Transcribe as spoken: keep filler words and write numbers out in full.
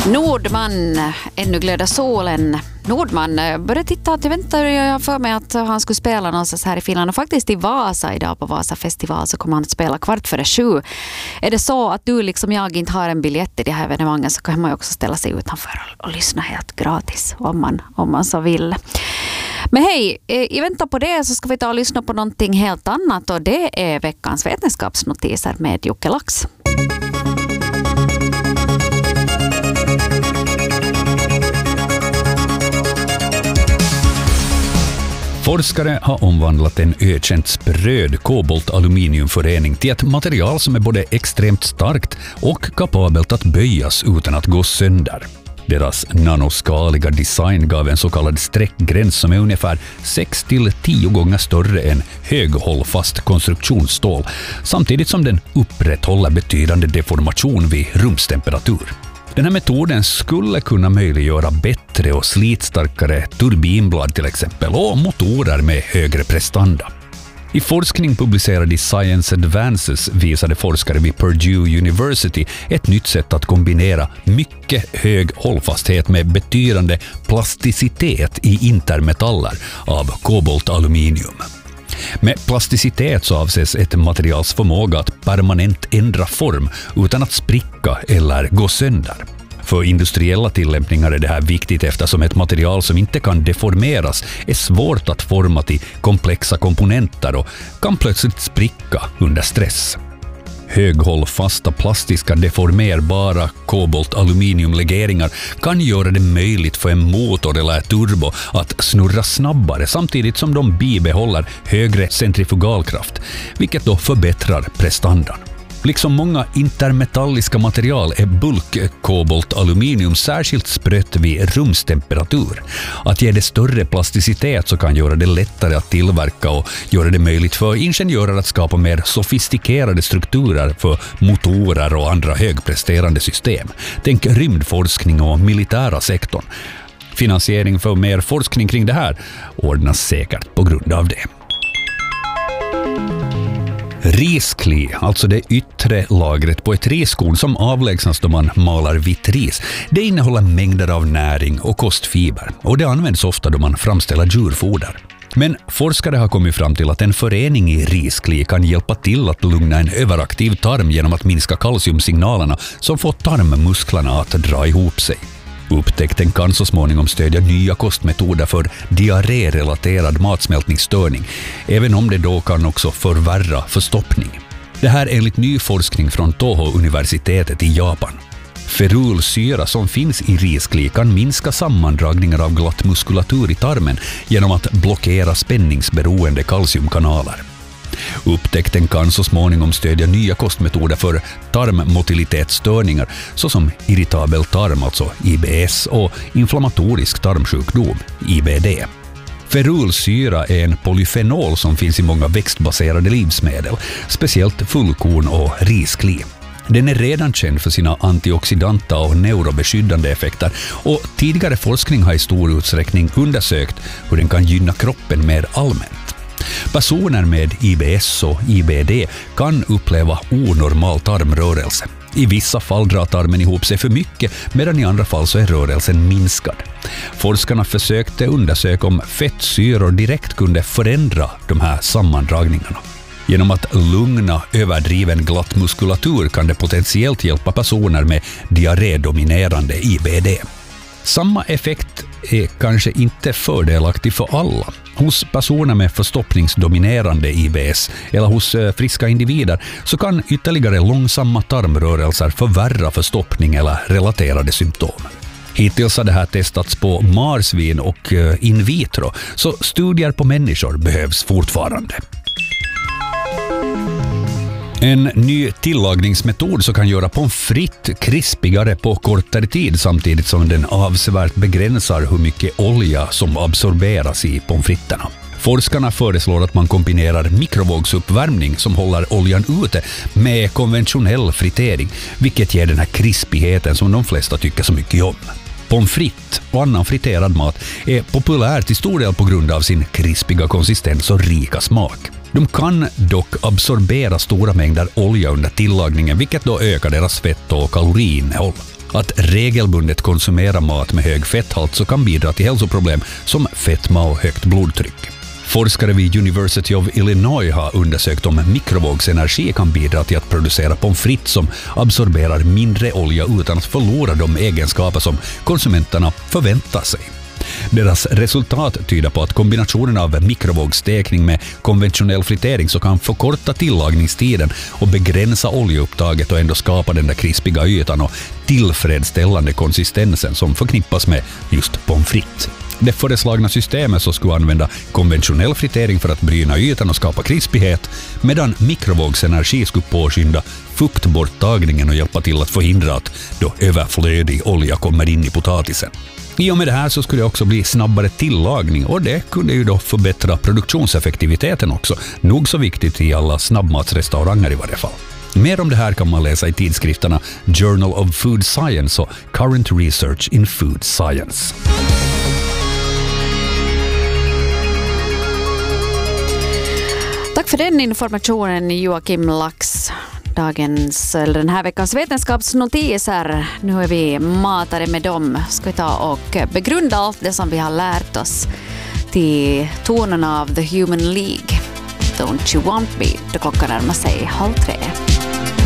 Nordman, ännu glödar solen. Nordman började titta att jag väntade för mig att han skulle spela någonstans här i Finland. Och faktiskt i Vasa idag på Vasa festival så kommer han att spela kvart före sju. Är det så att du liksom jag inte har en biljett i det här evenemanget så kan man ju också ställa sig utanför och, och lyssna helt gratis om man, om man så vill. Men hej, i väntan på det så ska vi ta och lyssna på någonting helt annat och det är veckans vetenskapsnotiser med Jocke Lax. Forskare har omvandlat en ökänt spröd kobolt-aluminiumförening till ett material som är både extremt starkt och kapabelt att böjas utan att gå sönder. Deras nanoskaliga design gav en så kallad streckgräns som är ungefär sex till tio gånger större än höghållfast konstruktionsstål, samtidigt som den upprätthåller betydande deformation vid rumstemperatur. Den här metoden skulle kunna möjliggöra bättre och slitstarkare turbinblad till exempel och motorer med högre prestanda. I forskning publicerad i Science Advances visade forskare vid Purdue University ett nytt sätt att kombinera mycket hög hållfasthet med betydande plasticitet i intermetaller av koboltaluminium. Med plasticitet så avses ett materials förmåga att permanent ändra form utan att spricka eller gå sönder. För industriella tillämpningar är det här viktigt eftersom ett material som inte kan deformeras är svårt att forma till komplexa komponenter och kan plötsligt spricka under stress. Höghållfasta plastiska deformerbara kobolt-aluminiumlegeringar kan göra det möjligt för en motor eller turbo att snurra snabbare samtidigt som de bibehåller högre centrifugalkraft, vilket då förbättrar prestandan. Liksom många intermetalliska material är bulk-kobolt-aluminium särskilt sprött vid rumstemperatur. Att ge det större plasticitet så kan göra det lättare att tillverka och göra det möjligt för ingenjörer att skapa mer sofistikerade strukturer för motorer och andra högpresterande system. Tänk rymdforskning och militära sektorn. Finansiering för mer forskning kring det här ordnas säkert på grund av det. Riskli, alltså det yttre lagret på ett riskorn som avlägsnas då man malar vitt ris, det innehåller mängder av näring och kostfiber och det används ofta då man framställer djurfoder. Men forskare har kommit fram till att en förening i riskli kan hjälpa till att lugna en överaktiv tarm genom att minska kalciumsignalerna som får tarmmusklerna att dra ihop sig. Upptäckten kan så småningom stödja nya kostmetoder för diarré-relaterad matsmältningsstörning, även om det då kan också förvärra förstoppning. Det här är enligt ny forskning från Toho-universitetet i Japan. Ferulsyra som finns i riskli kan minska sammandragningar av glatt muskulatur i tarmen genom att blockera spänningsberoende kalciumkanaler. Upptäckten kan så småningom stödja nya kostmetoder för tarmmotilitetsstörningar såsom irritabel tarm, alltså I B S, och inflammatorisk tarmsjukdom, I B D. Ferulsyra är en polyfenol som finns i många växtbaserade livsmedel, speciellt fullkorn och riskli. Den är redan känd för sina antioxidanta och neurobeskyddande effekter och tidigare forskning har i stor utsträckning undersökt hur den kan gynna kroppen mer allmänt. Personer med I B S och I B D kan uppleva onormal tarmrörelse. I vissa fall drar tarmen ihop sig för mycket, medan i andra fall så är rörelsen minskad. Forskarna försökte undersöka om fettsyror direkt kunde förändra de här sammandragningarna. Genom att lugna överdriven glatt muskulatur kan det potentiellt hjälpa personer med diarrédominerande I B D. Samma effekt är kanske inte fördelaktig för alla. Hos personer med förstoppningsdominerande I B S eller hos friska individer så kan ytterligare långsamma tarmrörelser förvärra förstoppning eller relaterade symptom. Hittills har det här testats på marsvin och in vitro, så studier på människor behövs fortfarande. En ny tillagningsmetod som kan göra pommes frites krispigare på kortare tid samtidigt som den avsevärt begränsar hur mycket olja som absorberas i pommes fritesarna. Forskarna föreslår att man kombinerar mikrovågsuppvärmning som håller oljan ute med konventionell fritering, vilket ger den här krispigheten som de flesta tycker så mycket om. Pommes frites och annan friterad mat är populär till stor del på grund av sin krispiga konsistens och rika smak. De kan dock absorbera stora mängder olja under tillagningen, vilket då ökar deras fett- och kaloriinnehåll. Att regelbundet konsumera mat med hög fetthalt så kan bidra till hälsoproblem som fetma och högt blodtryck. Forskare vid University of Illinois har undersökt om mikrovågsenergi kan bidra till att producera pommes frites som absorberar mindre olja utan att förlora de egenskaper som konsumenterna förväntar sig. Deras resultat tyder på att kombinationen av mikrovågsstekning med konventionell fritering så kan förkorta tillagningstiden och begränsa oljeupptaget och ändå skapa den där krispiga ytan och tillfredsställande konsistensen som förknippas med just pommes frites. Det föreslagna systemet så skulle använda konventionell fritering för att bryna ytan och skapa krispighet, medan mikrovågsenergi skulle påskynda fuktborttagningen och hjälpa till att förhindra att då överflödig olja kommer in i potatisen. I och med det här så skulle det också bli snabbare tillagning och det kunde ju då förbättra produktionseffektiviteten också. Nog så viktigt i alla snabbmatsrestauranger i varje fall. Mer om det här kan man läsa i tidskrifterna Journal of Food Science och Current Research in Food Science. Tack för den informationen, Joakim Lax. Dagens, eller den här veckans vetenskapsnotiser. Nu är vi matade med dem. Ska vi ta och begrunda allt det som vi har lärt oss till tonerna av The Human League. Don't you want me? Då klockan närmar sig halv tre.